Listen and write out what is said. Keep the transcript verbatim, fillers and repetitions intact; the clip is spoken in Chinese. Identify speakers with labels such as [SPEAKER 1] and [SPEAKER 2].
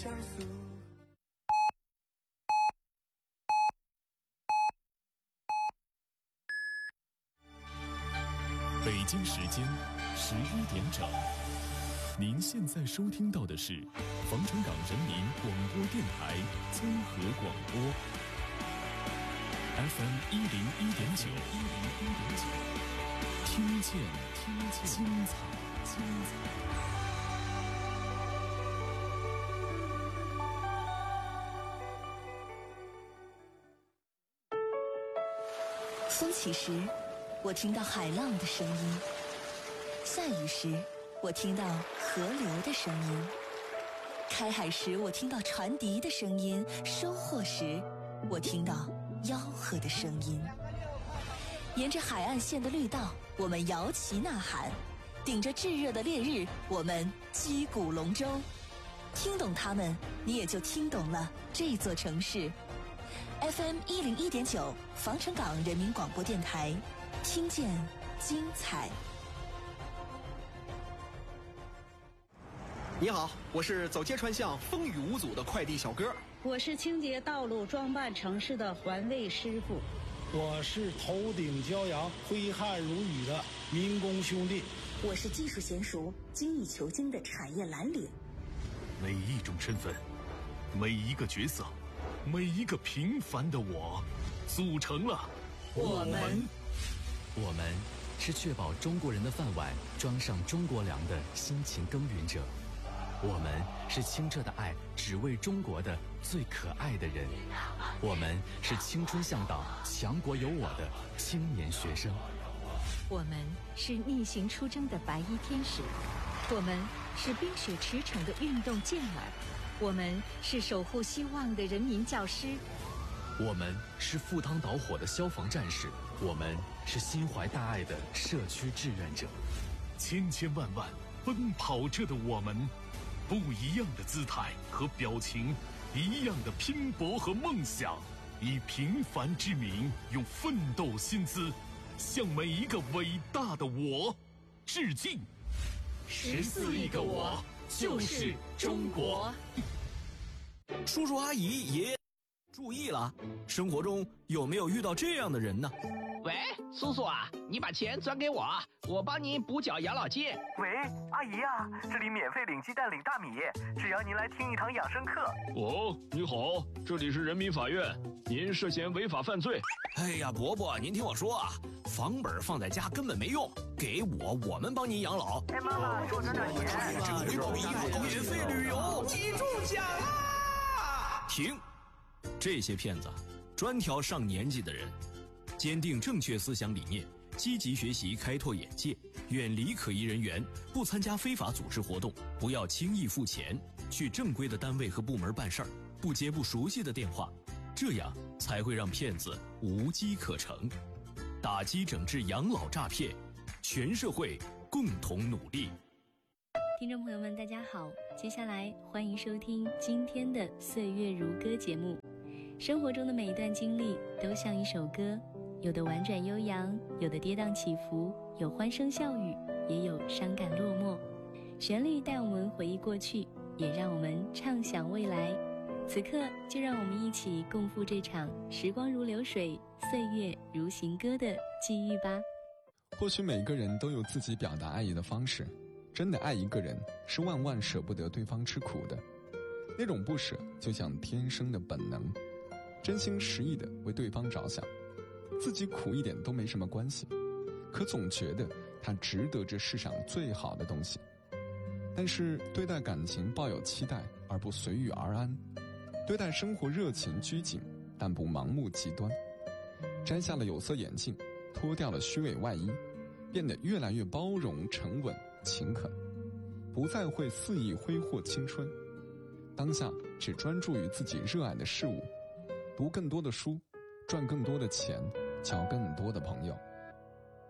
[SPEAKER 1] 北京时间十一点整，您现在收听到的是防城港人民广播电台综合广播 F M 一零一点九，一零一点九，听见听见精彩精彩。
[SPEAKER 2] 风起时，我听到海浪的声音；下雨时，我听到河流的声音；开海时，我听到船笛的声音；收获时，我听到吆喝的声音。沿着海岸线的绿道，我们摇旗呐喊；顶着炙热的烈日，我们击鼓龙舟。听懂它们，你也就听懂了这座城市。F M 一零一点九，防城港人民广播电台，听见精彩。
[SPEAKER 3] 你好，我是走街串巷风雨无阻的快递小哥。
[SPEAKER 4] 我是清洁道路装扮城市的环卫师傅。
[SPEAKER 5] 我是头顶骄阳挥汗如雨的民工兄弟。
[SPEAKER 2] 我是技术娴熟精益求精的产业蓝领。
[SPEAKER 1] 每一种身份，每一个角色，每一个平凡的我，组成了
[SPEAKER 2] 我们。
[SPEAKER 6] 我们是确保中国人的饭碗装上中国粮的辛勤耕耘者。我们是清澈的爱只为中国的最可爱的人。我们是青春向导强国有我的青年学生。
[SPEAKER 7] 我们是逆行出征的白衣天使。我们是冰雪驰骋的运动健儿。我们是守护希望的人民教师。
[SPEAKER 6] 我们是赴汤蹈火的消防战士。我们是心怀大爱的社区志愿者。
[SPEAKER 1] 千千万万奔跑着的我们，不一样的姿态和表情，一样的拼搏和梦想，以平凡之名，用奋斗薪资，向每一个伟大的我致敬。
[SPEAKER 2] 十四亿个我，就是中国。
[SPEAKER 3] 叔叔阿姨爷爷注意了，生活中有没有遇到这样的人呢？
[SPEAKER 8] 喂，叔叔啊，你把钱转给我，我帮您补缴养老金。
[SPEAKER 9] 喂，阿姨啊，这里免费领鸡蛋领大米，只要您来听一堂养生课。
[SPEAKER 10] 哦，你好，这里是人民法院，您涉嫌违法犯罪。
[SPEAKER 3] 哎呀，伯伯，您听我说啊，房本放在家根本没用，给我，我们帮您养老。
[SPEAKER 9] 哎，妈妈，多挣点钱。
[SPEAKER 3] 这个回报比免费旅游，
[SPEAKER 9] 你中奖啦！
[SPEAKER 3] 停，这些骗子专挑上年纪的人。坚定正确思想理念，积极学习开拓眼界，远离可疑人员，不参加非法组织活动，不要轻易付钱，去正规的单位和部门办事儿，不接不熟悉的电话，这样才会让骗子无机可乘。打击整治养老诈骗，全社会共同努力。
[SPEAKER 11] 听众朋友们大家好，接下来欢迎收听今天的岁月如歌节目。生活中的每一段经历都像一首歌，有的婉转悠扬，有的跌宕起伏，有欢声笑语，也有伤感落寞。旋律带我们回忆过去，也让我们畅想未来。此刻就让我们一起共赴这场时光如流水，岁月如行歌的际遇吧。
[SPEAKER 12] 或许每个人都有自己表达爱意的方式，真的爱一个人是万万舍不得对方吃苦的，那种不舍就像天生的本能，真心实意的为对方着想，自己苦一点都没什么关系，可总觉得他值得这世上最好的东西。但是对待感情抱有期待而不随遇而安，对待生活热情拘谨但不盲目极端，摘下了有色眼镜，脱掉了虚伪外衣，变得越来越包容沉稳勤恳，不再会肆意挥霍青春，当下只专注于自己热爱的事物，读更多的书，赚更多的钱，交更多的朋友。